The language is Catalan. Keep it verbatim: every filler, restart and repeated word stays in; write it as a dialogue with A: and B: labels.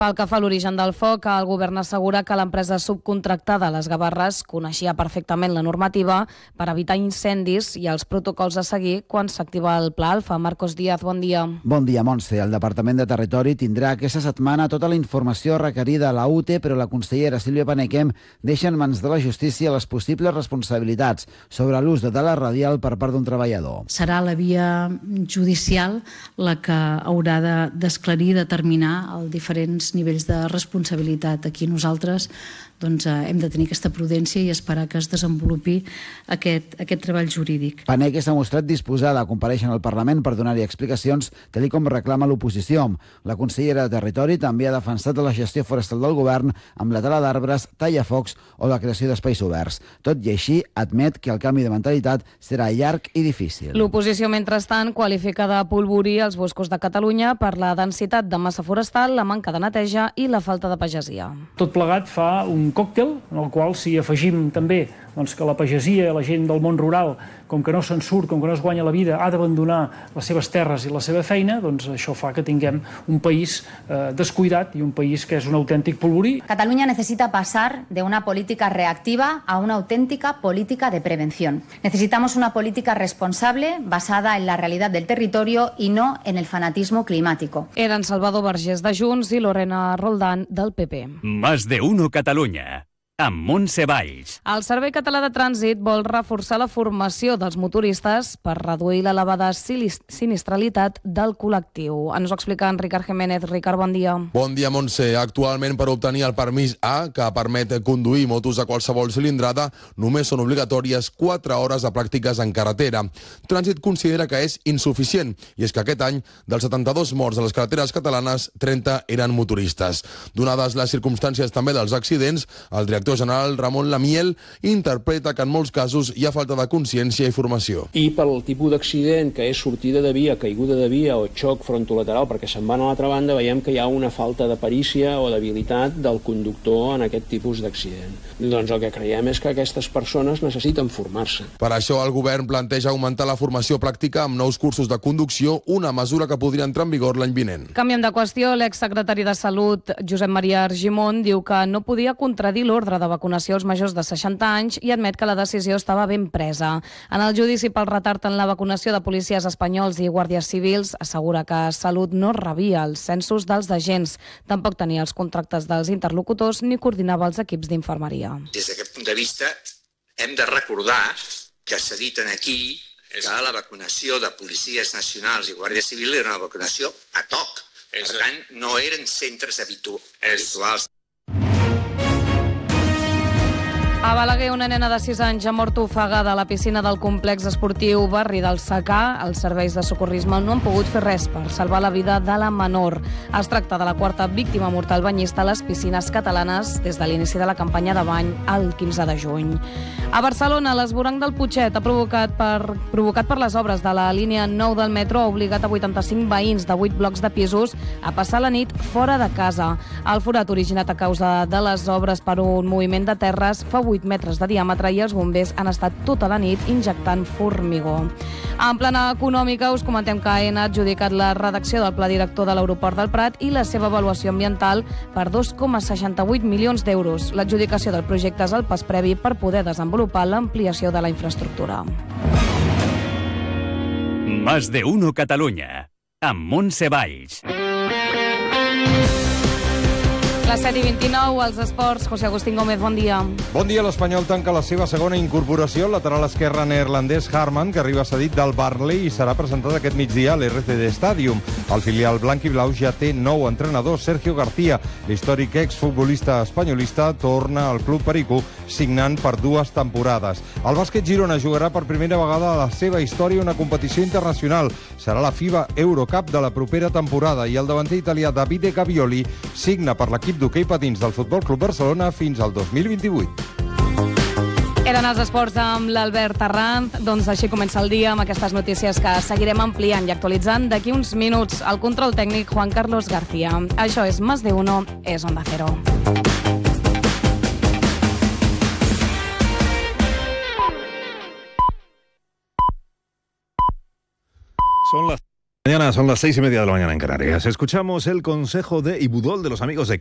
A: Pel que fa a l'origen del foc, el govern assegura que l'empresa subcontractada a les Gavarres coneixia perfectament la normativa per evitar incendis i els protocols a seguir quan s'activa el Pla Alfa. Marcos Díaz, bon dia.
B: Bon dia, Montse. El Departament de Territori tindrà aquesta setmana tota la informació requerida a la U T E, però la consellera Sílvia Panequem deixa en mans de la justícia les possibles responsabilitats sobre l'ús de tela radial per part d'un treballador.
C: Serà la via judicial la que haurà d'esclarir i determinar els diferents nivells de responsabilitat. Aquí nosaltres doncs, hem de tenir aquesta prudència i esperar que es desenvolupi aquest, aquest treball jurídic.
B: Paneque s'ha mostrat disposada a comparèixer en el Parlament per donar-hi explicacions, tal com reclama l'oposició. La consellera de Territori també ha defensat la gestió forestal del govern amb la tala d'arbres, tallafocs o la creació d'espais oberts. Tot i així, admet que el canvi de mentalitat serà llarg i difícil.
A: L'oposició, mentrestant, qualifica de polvorí els boscos de Catalunya per la densitat de massa forestal, la manca de neteja i la falta de pagesia.
D: Tot plegat fa un còctel en el qual si afegim també doncs, que la pagesia, la gent del món rural, com que no se'n surt, com que no es guanya la vida, ha d'abandonar les seves terres i la seva feina, doncs això fa que tinguem un país eh, descuidat i un país que és un autèntic polvorí.
E: Cataluña necesita pasar de una política reactiva a una auténtica política de prevención. Necesitamos una política responsable basada en la realidad del territorio y no en el fanatismo climático.
A: Eren Salvador Vergés de Junts i Lorena Roldán del P P.
F: Más de uno Catalunya, amb Montse Valls.
A: El Servei Català de Trànsit vol reforçar la formació dels motoristes per reduir l'elevada sinistralitat del col·lectiu. Ens ho explica en Ricard Jiménez. Ricard, bon dia.
G: Bon dia, Montse. Actualment, per obtenir el permís A, que permet conduir motos de qualsevol cilindrada, només són obligatòries quatre hores de pràctiques en carretera. Trànsit considera que és insuficient, i és que aquest any, dels setanta-dos morts a les carreteres catalanes, trenta eren motoristes. Donades les circumstàncies també dels accidents, el director general Ramon Lamiel interpreta que en molts casos hi ha falta de consciència i formació.
H: I pel tipus d'accident que és sortida de via, caiguda de via o xoc frontolateral perquè se'n van a l'altra banda, veiem que hi ha una falta de perícia o d'habilitat del conductor en aquest tipus d'accident. Doncs el que creiem és que aquestes persones necessiten formar-se.
G: Per això el govern planteja augmentar la formació pràctica amb nous cursos de conducció, una mesura que podria entrar en vigor l'any vinent.
A: Canviem de qüestió. L'exsecretari de Salut, Josep Maria Argimon, diu que no podia contradir l'ordre de vacunació als majors de seixanta anys i admet que la decisió estava ben presa. En el judici pel retard en la vacunació de policies espanyols i guàrdies civils, assegura que Salut no rebia els censos dels agents, tampoc tenia els contractes dels interlocutors ni coordinava els equips d'infermeria.
I: Des d'aquest punt de vista, hem de recordar que s'ha dit aquí que la vacunació de policies nacionals i guàrdies civils era una vacunació ad hoc. Per tant, no eren centres habituals.
A: A Balaguer, una nena de sis anys ha mort ofegada a la piscina del complex esportiu Barri del Secà. Els serveis de socorrisme no han pogut fer res per salvar la vida de la menor. Es tracta de la quarta víctima mortal banyista a les piscines catalanes des de l'inici de la campanya de bany el quinze de juny. A Barcelona, l'esvoranc del Putxet ha provocat per, provocat per les obres de la línia nou del metro ha obligat a vuitanta-cinc veïns de vuit blocs de pisos a passar la nit fora de casa. El forat originat a causa de les obres per un moviment de terres fa vuit metres de diàmetre i els bombers han estat tota la nit injectant formigó. En plana econòmica us comentem que AENA ha adjudicat la redacció del pla director de l'aeroport del Prat i la seva avaluació ambiental per dos coma seixanta-vuit milions d'euros. L'adjudicació del projecte és el pas previ per poder desenvolupar l'ampliació de la infraestructura.
F: Más de uno Catalunya, amb Montse Valls.
A: Les set i vint-i-nou, als esports. José Agustín Gómez, bon dia.
J: Bon dia. L'Espanyol tanca la seva segona incorporació, el lateral esquerre neerlandès Harman, que arriba cedit del Burnley i serà presentat aquest migdia a l'R C D Stadium. El filial blanc i blau ja té nou entrenador, Sergio García. L'històric exfutbolista espanyolista torna al club perico, signant per dues temporades. El bàsquet Girona jugarà per primera vegada a la seva història una competició internacional. Serà la FIBA Eurocup de la propera temporada i el davanter italià Davide Gavioli signa per l'equip d'hoquei patins del Futbol Club Barcelona fins al dos mil vint-i-vuit.
A: Eren els esports amb l'Albert Arranz. Doncs així comença el dia amb aquestes notícies que seguirem ampliant i actualitzant d'aquí uns minuts. El control tècnic, Juan Carlos García. Això és Más de Uno, és Onda Cero.
K: Són les Mañana son las seis y media de la mañana en Canarias. Escuchamos el consejo de Ibudol de los amigos de